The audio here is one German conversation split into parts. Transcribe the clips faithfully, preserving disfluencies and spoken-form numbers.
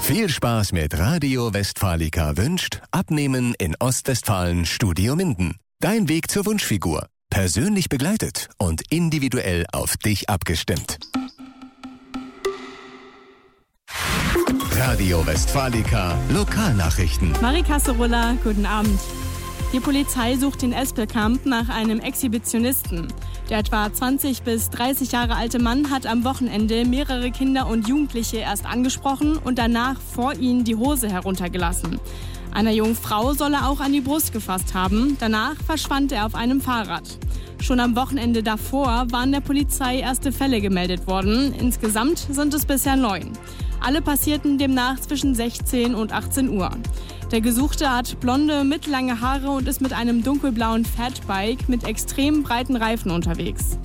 Viel Spaß mit Radio Westfalica wünscht Abnehmen in Ostwestfalen Studio Minden. Dein Weg zur Wunschfigur. Persönlich begleitet und individuell auf dich abgestimmt. Radio Westfalica Lokalnachrichten. Marie Kasserulla, guten Abend. Die Polizei sucht in Espelkamp nach einem Exhibitionisten. Der etwa zwanzig bis dreißig Jahre alte Mann hat am Wochenende mehrere Kinder und Jugendliche erst angesprochen und danach vor ihnen die Hose heruntergelassen. Einer jungen Frau soll er auch an die Brust gefasst haben. Danach verschwand er auf einem Fahrrad. Schon am Wochenende davor waren der Polizei erste Fälle gemeldet worden. Insgesamt sind es bisher neun. Alle passierten demnach zwischen sechzehn und achtzehn Uhr. Der Gesuchte hat blonde, mittellange Haare und ist mit einem dunkelblauen Fatbike mit extrem breiten Reifen unterwegs.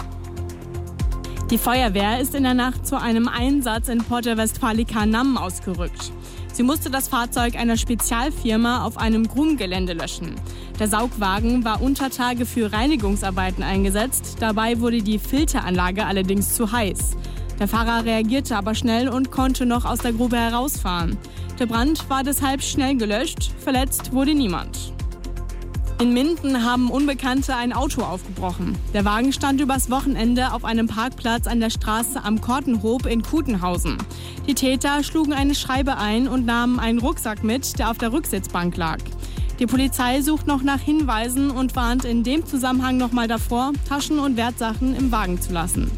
Die Feuerwehr ist in der Nacht zu einem Einsatz in Porta Westfalica Namm ausgerückt. Sie musste das Fahrzeug einer Spezialfirma auf einem Grubengelände löschen. Der Saugwagen war unter Tage für Reinigungsarbeiten eingesetzt. Dabei wurde die Filteranlage allerdings zu heiß. Der Fahrer reagierte aber schnell und konnte noch aus der Grube herausfahren. Der Brand war deshalb schnell gelöscht. Verletzt wurde niemand. In Minden haben Unbekannte ein Auto aufgebrochen. Der Wagen stand übers Wochenende auf einem Parkplatz an der Straße am Kortenhof in Kutenhausen. Die Täter schlugen eine Scheibe ein und nahmen einen Rucksack mit, der auf der Rücksitzbank lag. Die Polizei sucht noch nach Hinweisen und warnt in dem Zusammenhang nochmal davor, Taschen und Wertsachen im Wagen zu lassen.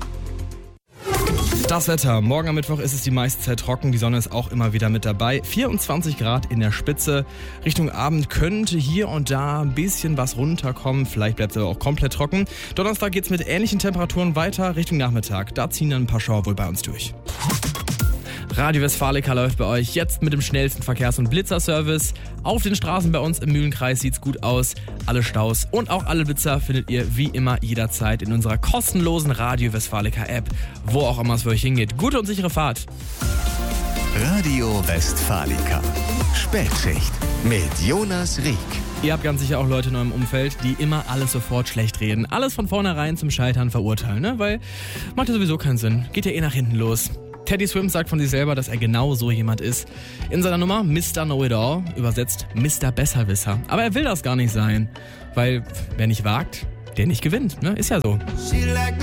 Das Wetter. Morgen am Mittwoch ist es die meiste Zeit trocken. Die Sonne ist auch immer wieder mit dabei. vierundzwanzig Grad in der Spitze. Richtung Abend könnte hier und da ein bisschen was runterkommen. Vielleicht bleibt es aber auch komplett trocken. Donnerstag geht es mit ähnlichen Temperaturen weiter. Richtung Nachmittag. Da ziehen dann ein paar Schauer wohl bei uns durch. Radio Westfalica läuft bei euch jetzt mit dem schnellsten Verkehrs- und Blitzerservice. Auf den Straßen bei uns im Mühlenkreis sieht's gut aus. Alle Staus und auch alle Blitzer findet ihr wie immer jederzeit in unserer kostenlosen Radio Westfalica App, wo auch immer es für euch hingeht. Gute und sichere Fahrt. Radio Westfalica. Spätschicht mit Jonas Rieck. Ihr habt ganz sicher auch Leute in eurem Umfeld, die immer alles sofort schlecht reden. Alles von vornherein zum Scheitern verurteilen, ne? Weil macht ja sowieso keinen Sinn. Geht ja eh nach hinten los. Teddy Swims sagt von sich selber, dass er genau so jemand ist. In seiner Nummer Mister Know-It-All, übersetzt Mister Besserwisser. Aber er will das gar nicht sein, weil wer nicht wagt, der nicht gewinnt, ne? Ist ja so.